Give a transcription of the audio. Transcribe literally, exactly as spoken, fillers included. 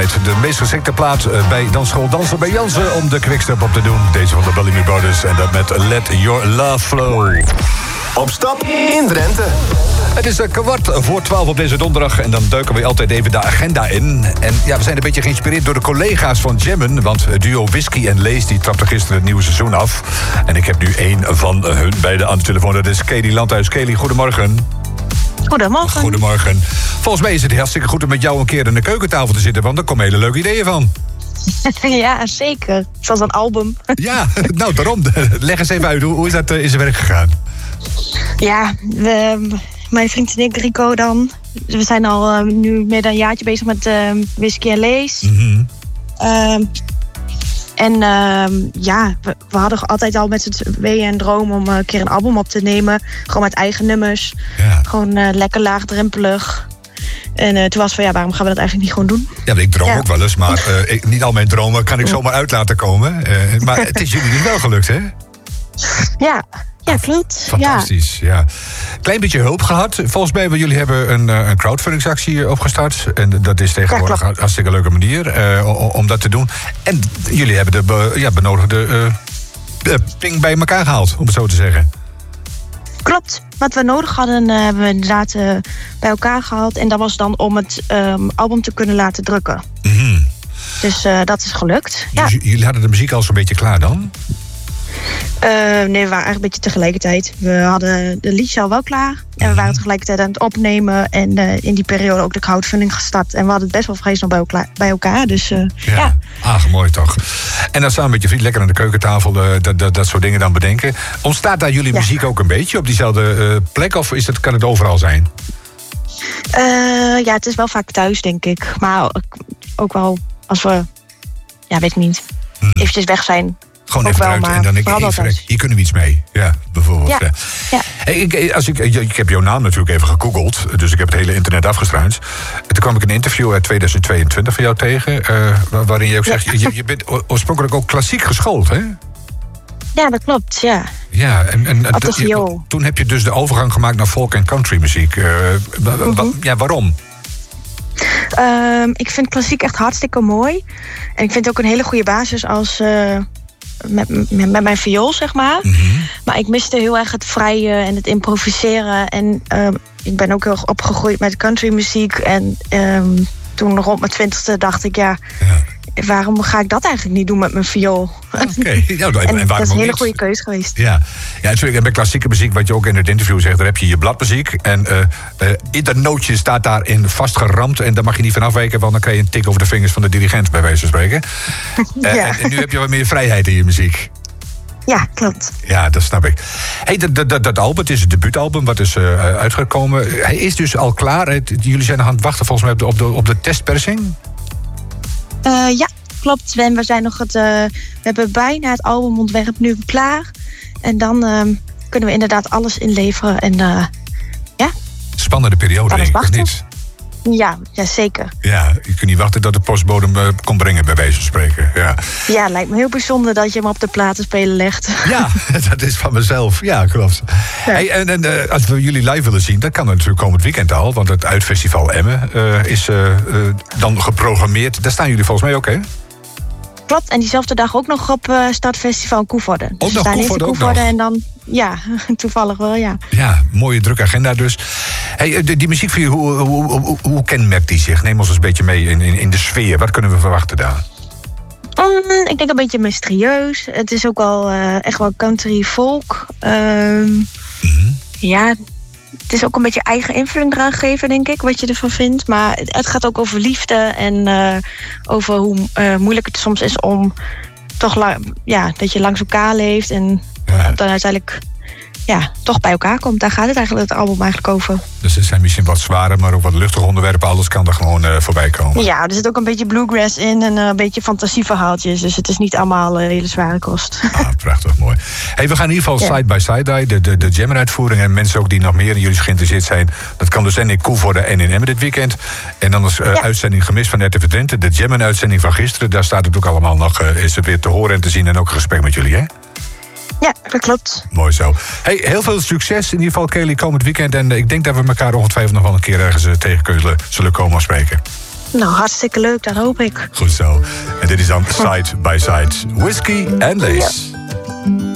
tijd. De meest geschikte plaat bij Dansschool Dansen bij Jansen om de quickstep op te doen. Deze van de Bellamy Brothers en dat met Let Your Love Flow. Op stap in Drenthe. Het is kwart voor twaalf op deze donderdag en dan duiken we altijd even de agenda in. En ja, we zijn een beetje geïnspireerd door de collega's van Jammen, want het duo Whisky en Lees die trapte gisteren het nieuwe seizoen af. En ik heb nu één van hun beiden aan de telefoon. Dat is Kelly Landhuis. Kelly, goedemorgen. Goedemorgen. Goedemorgen. Volgens mij is het hartstikke goed om met jou een keer aan de keukentafel te zitten, want daar komen hele leuke ideeën van. Ja, zeker. Zoals een album. Ja, nou daarom. Leg eens even uit, hoe is dat in zijn werk gegaan? Ja, we, mijn vriend en ik, Rico dan. We zijn al uh, nu meer dan een jaartje bezig met uh, Whisky en Lees. Mm-hmm. Uh, en uh, ja, we, we hadden altijd al met z'n tweeën een droom om een keer een album op te nemen. Gewoon met eigen nummers. Ja. Gewoon uh, lekker laagdrempelig. En uh, toen was van, ja, waarom gaan we dat eigenlijk niet gewoon doen? Ja, ik droom ja. ook wel eens, maar uh, ik, niet al mijn dromen kan ik zomaar uit laten komen. Uh, maar het is jullie niet wel gelukt, hè? Ja, ja, klopt. Fantastisch, ja. ja. Klein beetje hulp gehad. Volgens mij, want jullie hebben een, een crowdfundingsactie opgestart. En dat is tegenwoordig ja, een hartstikke leuke manier uh, om dat te doen. En jullie hebben de be, ja, benodigde uh, ping bij elkaar gehaald, om het zo te zeggen. Klopt. Wat we nodig hadden, uh, hebben we inderdaad uh, bij elkaar gehaald. En dat was dan om het um, album te kunnen laten drukken. Mm-hmm. Dus uh, dat is gelukt. Dus ja. Jullie hadden de muziek al zo'n beetje klaar dan? Uh, nee, we waren eigenlijk een beetje tegelijkertijd. We hadden de liedjes al wel klaar. En we mm-hmm. waren tegelijkertijd aan het opnemen. En uh, in die periode ook de crowdfunding gestart. En we hadden het best wel vrees nog bij elkaar. Bij elkaar dus uh, ja. ja. Ah, mooi toch. En dan staan met je vriend lekker aan de keukentafel uh, dat, dat, dat soort dingen dan bedenken. Ontstaat daar jullie ja. muziek ook een beetje op diezelfde uh, plek? Of is het, kan het overal zijn? Uh, ja, het is wel vaak thuis, denk ik. Maar ook wel als we, ja, weet ik niet, mm. eventjes weg zijn. Gewoon even eruit en dan denk ik, even, hier kunnen we iets mee. Ja, bijvoorbeeld. Ja. Ja. Ja. Hey, ik, als ik, ik heb jouw naam natuurlijk even gegoogeld. Dus ik heb het hele internet afgestruind. Toen kwam ik een interview uit tweeduizend tweeëntwintig van jou tegen. Uh, waarin je ook zegt, ja. je, je bent oorspronkelijk ook klassiek geschoold, hè? Ja, dat klopt, ja. Ja, en, en Op de viool. Toen heb je dus de overgang gemaakt naar folk en country muziek. Uh, mm-hmm. wa, ja, waarom? Um, ik vind klassiek echt hartstikke mooi. En ik vind het ook een hele goede basis als... Uh, Met, met, met mijn viool, zeg maar. Mm-hmm. Maar ik miste heel erg het vrije en het improviseren. En uh, ik ben ook heel erg opgegroeid met countrymuziek. En um, toen rond mijn twintigste dacht ik, ja, ja, waarom ga ik dat eigenlijk niet doen met mijn viool? Oké, okay. ja, en, en dat is een hele niet? goede keuze geweest. Ja, ja natuurlijk. En bij klassieke muziek, wat je ook in het interview zegt, daar heb je je bladmuziek. En uh, uh, ieder nootje staat daarin vastgeramd. En daar mag je niet van afwijken, want dan krijg je een tik over de vingers van de dirigent, bij wijze van spreken. ja. uh, en, en nu heb je wat meer vrijheid in je muziek. Ja, klopt. Ja, dat snap ik. Hey, dat, dat, dat album, het is het debuutalbum wat is uh, uitgekomen. Hij is dus al klaar. Jullie zijn nog aan het wachten volgens mij op de, op de, op de testpersing? Uh, ja, klopt. En we zijn nog het. Uh, we hebben bijna het albumontwerp nu klaar. En dan uh, kunnen we inderdaad alles inleveren. En uh, ja. Spannende periode, denk ik, of niet? Ja, ja, zeker. Ja, je kunt niet wachten dat de postbodem uh, komt brengen, bij wijze van spreken. Ja. ja, lijkt me heel bijzonder dat je hem op de platenspeler legt. Ja, dat is van mezelf. Ja, klopt. Ja. Hey, en en uh, als we jullie live willen zien, dat kan natuurlijk komend weekend al. Want het Uitfestival Emmen uh, is uh, uh, dan geprogrammeerd. Daar staan jullie volgens mij ook, hè? Klopt, en diezelfde dag ook nog op uh, Stadfestival Koevoorde. Ook nog Koevoorde, ook nog? En dan, ja, toevallig wel, ja. Ja, mooie drukke agenda dus. Hey, die, die muziek van je, hoe, hoe, hoe, hoe kenmerkt die zich? Neem ons eens een beetje mee in, in, in de sfeer. Wat kunnen we verwachten daar? Um, ik denk een beetje mysterieus. Het is ook wel uh, echt wel country folk. Um, mm-hmm. Ja, het is ook een beetje eigen invulling eraan geven, denk ik, wat je ervan vindt. Maar het, het gaat ook over liefde en uh, over hoe uh, moeilijk het soms is om toch la- ja, dat je langs elkaar leeft en ja. dan uiteindelijk ja, toch bij elkaar komt. Daar gaat het eigenlijk het album eigenlijk over. Dus het zijn misschien wat zware, maar ook wat luchtige onderwerpen. Alles kan er gewoon uh, voorbij komen. Ja, er zit ook een beetje bluegrass in en uh, een beetje fantasieverhaaltjes. Dus het is niet allemaal uh, hele zware kost. Ah, prachtig, mooi. Hey, we gaan in ieder geval ja. side by side, de, de, de Jammen-uitvoering. En mensen ook die nog meer in jullie geïnteresseerd zijn. Dat kan dus en in Koevoorde en in Emmen dit weekend. En dan is uh, ja. uitzending gemist van R T V Drenthe. De Jammen-uitzending van gisteren. Daar staat het ook allemaal nog. Uh, is het weer te horen en te zien. En ook een gesprek met jullie, hè? Ja, dat klopt. Mooi zo. Hey, heel veel succes in ieder geval, Kelly, komend weekend. En ik denk dat we elkaar ongetwijfeld nog wel een keer ergens tegen zullen komen afspreken. Nou, hartstikke leuk, dat hoop ik. Goed zo. En dit is dan Side by Side. Whiskey and Lace. Ja.